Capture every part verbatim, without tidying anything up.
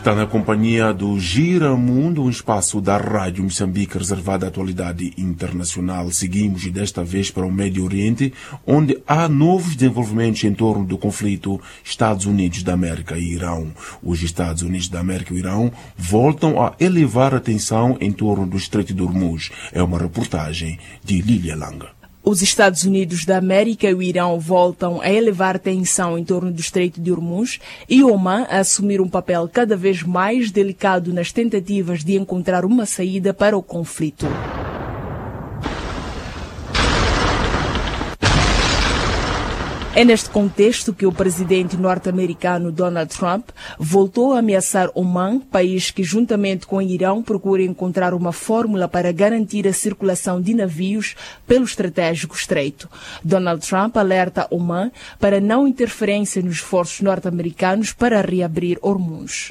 Está na companhia do Gira Mundo, um espaço da Rádio Moçambique reservado à atualidade internacional. Seguimos desta vez para o Médio Oriente, onde há novos desenvolvimentos em torno do conflito Estados Unidos da América e Irão. Os Estados Unidos da América e o Irão voltam a elevar a tensão em torno do Estreito de Hormuz. É uma reportagem de Lília Langa. Os Estados Unidos da América e o Irão voltam a elevar tensão em torno do Estreito de Hormuz e Oman a assumir um papel cada vez mais delicado nas tentativas de encontrar uma saída para o conflito. É neste contexto que o presidente norte-americano Donald Trump voltou a ameaçar Oman, país que, juntamente com o Irão, procura encontrar uma fórmula para garantir a circulação de navios pelo estratégico estreito. Donald Trump alerta Oman para não interferência nos esforços norte-americanos para reabrir Hormuz.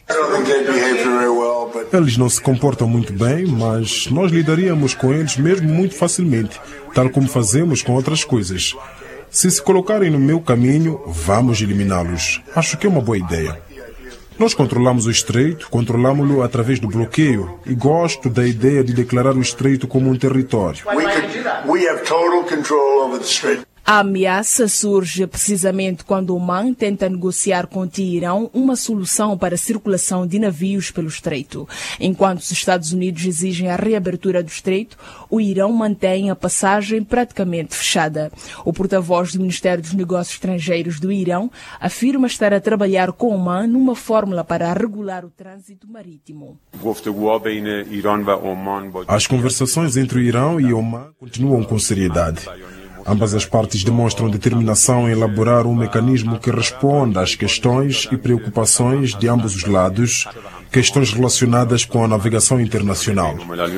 Eles não se comportam muito bem, mas nós lidaríamos com eles mesmo muito facilmente, tal como fazemos com outras coisas. Se se colocarem no meu caminho, vamos eliminá-los. Acho que é uma boa ideia. Nós controlamos o estreito, controlamos-lo através do bloqueio e gosto da ideia de declarar o estreito como um território. A ameaça surge precisamente quando Oman tenta negociar com o Teherão uma solução para a circulação de navios pelo estreito. Enquanto os Estados Unidos exigem a reabertura do estreito, o Irão mantém a passagem praticamente fechada. O porta-voz do Ministério dos Negócios Estrangeiros do Irão afirma estar a trabalhar com Oman numa fórmula para regular o trânsito marítimo. As conversações entre o Irão e Oman continuam com seriedade. Ambas as partes demonstram determinação em elaborar um mecanismo que responda às questões e preocupações de ambos os lados, questões relacionadas com a navegação internacional.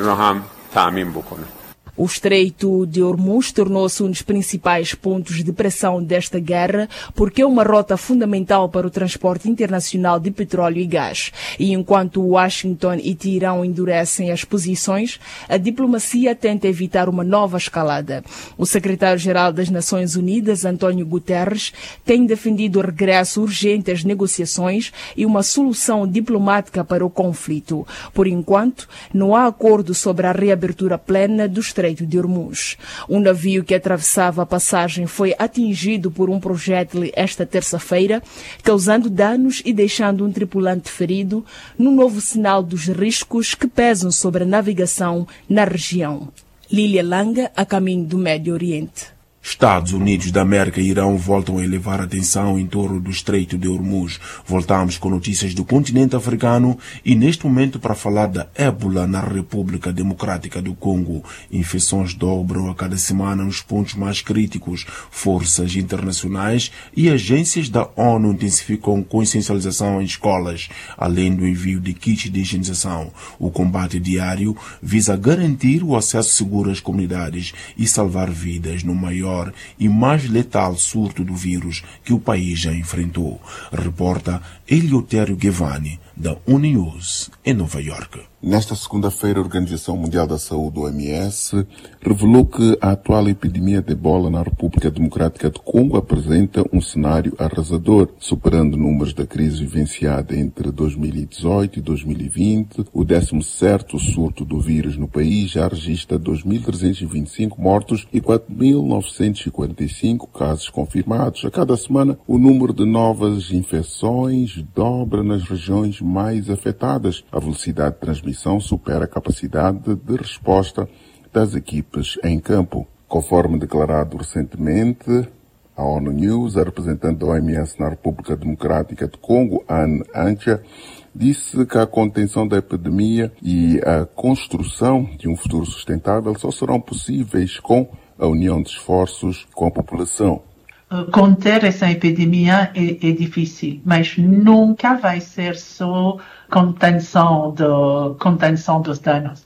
O Estreito de Hormuz tornou-se um dos principais pontos de pressão desta guerra porque é uma rota fundamental para o transporte internacional de petróleo e gás. E enquanto Washington e Teherão endurecem as posições, a diplomacia tenta evitar uma nova escalada. O secretário-geral das Nações Unidas, António Guterres, tem defendido o regresso urgente às negociações e uma solução diplomática para o conflito. Por enquanto, não há acordo sobre a reabertura plena do Estreito de Hormuz. Um navio que atravessava a passagem foi atingido por um projétil esta terça-feira, causando danos e deixando um tripulante ferido, no novo sinal dos riscos que pesam sobre a navegação na região. Lília Langa, a caminho do Médio Oriente. Estados Unidos da América e Irão voltam a elevar a tensão em torno do Estreito de Hormuz. Voltamos com notícias do continente africano e neste momento para falar da ébola na República Democrática do Congo. Infecções dobram a cada semana nos pontos mais críticos. Forças internacionais e agências da ONU intensificam consciencialização em escolas, além do envio de kits de higienização. O combate diário visa garantir o acesso seguro às comunidades e salvar vidas no maior e mais letal surto do vírus que o país já enfrentou. Reporta Eleutério Guevani, da Uninews, em Nova York. Nesta segunda-feira, a Organização Mundial da Saúde, O M S, revelou que a atual epidemia de ebola na República Democrática do Congo apresenta um cenário arrasador, superando números da crise vivenciada entre dois mil e dezoito e dois mil e vinte. O décimo certo surto do vírus no país já registra dois mil trezentos e vinte e cinco mortos e quatro mil novecentos e quarenta e cinco casos confirmados. A cada semana, o número de novas infecções dobra nas regiões mais afetadas. A velocidade de transmissão supera a capacidade de resposta das equipes em campo. Conforme declarado recentemente, a ONU News, a representante da O M S na República Democrática do Congo, Anne Antia, disse que a contenção da epidemia e a construção de um futuro sustentável só serão possíveis com a união de esforços com a população. Conter essa epidemia é, é difícil, mas nunca vai ser só contenção, do, contenção dos danos.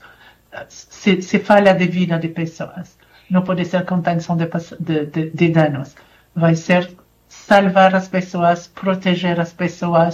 Se, se fala de vida de pessoas, não pode ser contenção de, de, de, de danos. Vai ser salvar as pessoas, proteger as pessoas,